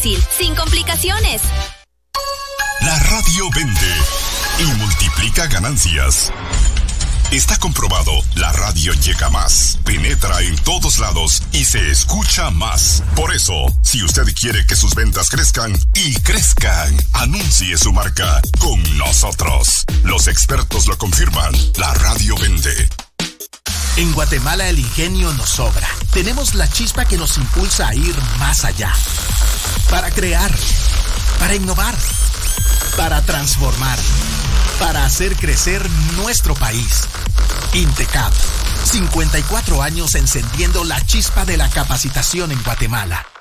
fácil, sin complicaciones. La radio vende y multiplica ganancias. Está comprobado, la radio llega más, penetra en todos lados y se escucha más. Por eso, si usted quiere que sus ventas crezcan y crezcan, anuncie su marca con nosotros. Los expertos lo confirman, la radio vende. En Guatemala el ingenio nos sobra. Tenemos la chispa que nos impulsa a ir más allá. Para crear, para innovar, para transformar, para hacer crecer nuestro país. Intecap, 54 años encendiendo la chispa de la capacitación en Guatemala.